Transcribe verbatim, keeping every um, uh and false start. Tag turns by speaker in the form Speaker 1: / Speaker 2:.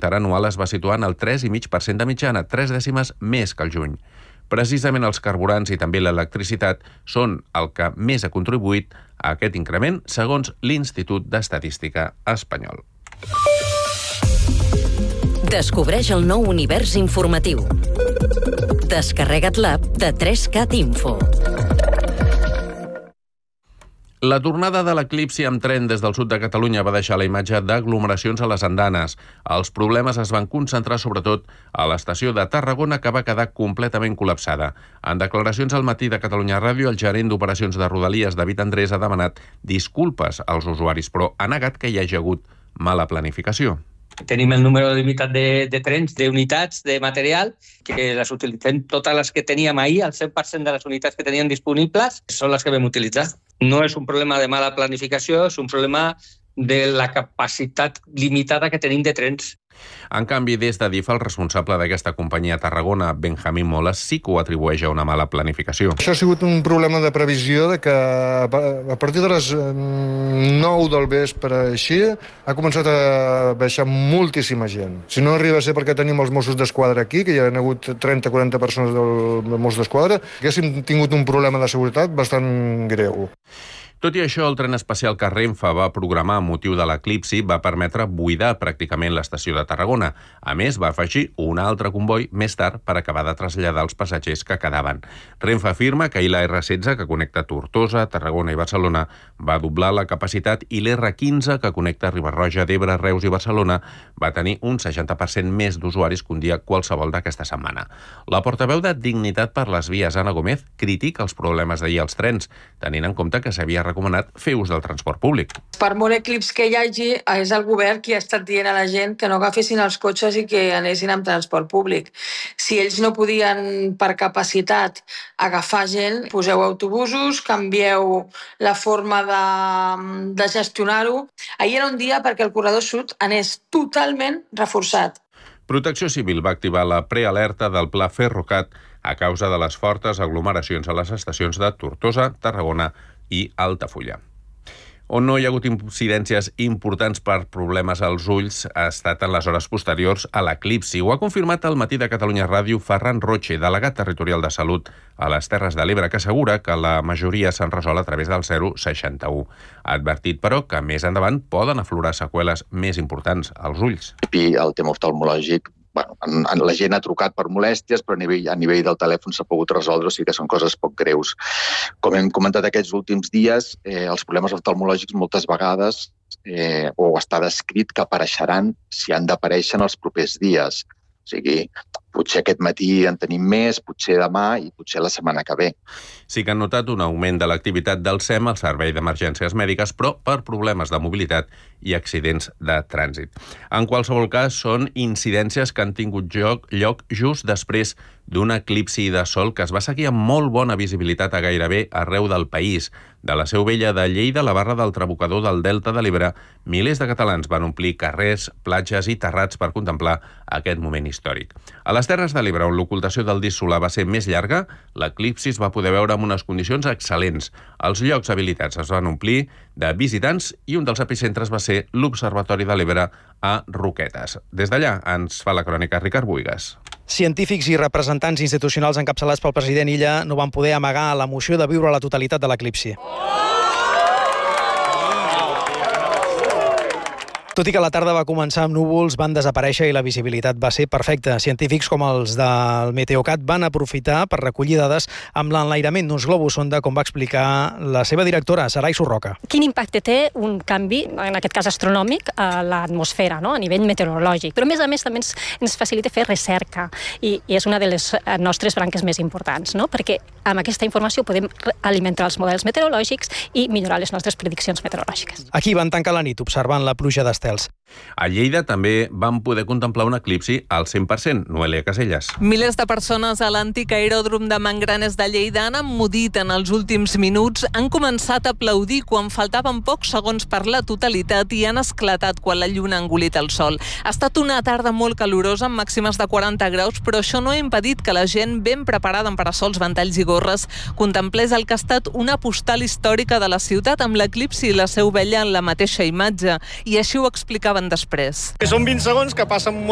Speaker 1: interanual es va situar en el tres coma cinc per cent de mitjana, tres dècimes més que el juny. Precisament els carburants i també l'electricitat són el que més ha contribuït a aquest increment, segons l'Institut d'Estadística espanyol.
Speaker 2: Descobreix el nou univers informatiu. Descarrega't l'app de tres cat Info.
Speaker 1: La tornada de l'eclipsi amb tren des del sud de Catalunya va deixar la imatge d'aglomeracions a les andanes. Els problemes es van concentrar sobretot a l'estació de Tarragona, que va quedar completament col·lapsada. En declaracions al matí de Catalunya Ràdio, el gerent d'operacions de Rodalies, David Andrés, ha demanat disculpes als usuaris, però ha negat que hi hagi hagut mala planificació.
Speaker 3: Tenim el número limitat de, de trens, d'unitats, de material, que les utilitzem totes les que teníem ahir, el cent per cent de les unitats que teníem disponibles són les que vam utilitzar. No és un problema de mala planificació, és un problema de la capacitat limitada que tenim de trens.
Speaker 1: En canvi, des de D I F, el responsable d'aquesta companyia a Tarragona, Benjamín Moles, sí que ho atribueix a una mala planificació.
Speaker 4: Això ha sigut un problema de previsió de que a partir de les nou del vespre així ha començat a baixar moltíssima gent. Si no arriba a ser perquè tenim els Mossos d'Esquadra aquí, que hi ha hagut trenta o quaranta persones del Mossos d'Esquadra, haguéssim tingut un problema de seguretat bastant greu.
Speaker 1: Tot i això, el tren especial que Renfe va programar amb motiu de l'eclipsi va permetre buidar pràcticament l'estació de Tarragona. A més, va afegir un altre comboi més tard per acabar de traslladar els passatgers que quedaven. Renfe afirma que ahir la erre setze, que connecta Tortosa, Tarragona i Barcelona, va doblar la capacitat i l'erre quinze, que connecta Riba-roja d'Ebre, Reus i Barcelona, va tenir un seixanta per cent més d'usuaris que un dia qualsevol d'aquesta setmana. La portaveu de Dignitat per les Vies, Anna Gómez, critica els problemes d'ahir als trens, tenint en compte que s'havia recomanat fer ús del transport públic.
Speaker 5: Per molt eclipsi que hi hagi, és el govern qui ha estat dient a la gent que no agafessin els cotxes i que anessin amb transport públic. Si ells no podien per capacitat agafar gent, poseu autobusos, canvieu la forma de, de gestionar-ho. Ahir era un dia perquè el corredor sud anés totalment reforçat.
Speaker 1: Protecció Civil va activar la prealerta del Pla Ferrocat a causa de les fortes aglomeracions a les estacions de Tortosa, Tarragona i Altafulla. On no hi ha hagut incidències importants per problemes als ulls ha estat en les hores posteriors a l'eclipsi. Ho ha confirmat al matí de Catalunya Ràdio Ferran Roche, delegat territorial de Salut a les Terres de l'Ebre, que assegura que la majoria s'han resolt a través del zero coma seixanta-u. Ha advertit, però, que més endavant poden aflorar seqüeles més importants als ulls.
Speaker 6: I el tema oftalmològic, bueno, la gent ha trucat per molèsties, però a nivell, a nivell del telèfon s'ha pogut resoldre, o sigui que són coses poc greus. Com hem comentat aquests últims dies, eh, els problemes oftalmològics moltes vegades eh, o està descrit que apareixeran si han d'aparèixer en els propers dies. O sigui, potser aquest matí en tenim més, potser demà i potser la setmana que ve.
Speaker 1: Sí que han notat un augment de l'activitat del S E M, el Servei d'Emergències Mèdiques, però per problemes de mobilitat i accidents de trànsit. En qualsevol cas, són incidències que han tingut lloc, lloc just després d'un eclipsi de sol que es va seguir amb molt bona visibilitat a gairebé arreu del país. De la Seu Vella de Lleida a la Barra del Trabucador del Delta de l'Ebre, milers de catalans van omplir carrers, platges i terrats per contemplar aquest moment històric. A les Terres de l'Ebre, on l'ocultació del disc solar va ser més llarga, l'eclipsi es va poder veure amb unes condicions excel·lents. Els llocs habilitats es van omplir de visitants i un dels epicentres va ser l'Observatori de l'Ebre a Roquetes. Des d'allà ens fa la crònica Ricard Buigas.
Speaker 7: Científics i representants institucionals encapçalats pel president Illa no van poder amagar l'emoció de viure la totalitat de l'eclipsi. Tot i que la tarda va començar amb núvols, van desaparèixer i la visibilitat va ser perfecta. Científics com els del Meteocat van aprofitar per recollir dades amb l'enlairament d'uns globus sonda, com va explicar la seva directora, Sarai Surroca.
Speaker 8: Quin impacte té un canvi, en aquest cas astronòmic, a l'atmosfera, no? A nivell meteorològic? Però a més a més també ens, ens facilita fer recerca i, i és una de les nostres branques més importants, no? Perquè amb aquesta informació podem alimentar els models meteorològics i millorar les nostres prediccions meteorològiques.
Speaker 7: Aquí van tancar la nit observant la pluja d'estels.
Speaker 1: A Lleida també van poder contemplar un eclipsi al cent per cent. Noelia Caselles.
Speaker 9: Milers de persones a l'antic aeròdrom de Mangranes de Lleida han emmudit en els últims minuts, han començat a aplaudir quan faltaven pocs segons per la totalitat i han esclatat quan la lluna ha engolit el sol. Ha estat una tarda molt calorosa amb màximes de quaranta graus, però això no ha impedit que la gent ben preparada amb parasols, ventalls i gorres contemplés el que ha estat una postal històrica de la ciutat amb l'eclipsi i la Seu Vella en la mateixa imatge. I així ho explicaven després.
Speaker 10: Són vint segons que passen molt